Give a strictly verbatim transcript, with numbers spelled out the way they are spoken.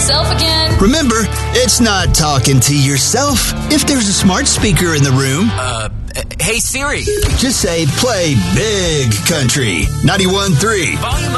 yourself again? Remember, it's not talking to yourself. If there's a smart speaker in the room, Uh, hey Siri. just say play Big Country ninety-one point three. Volume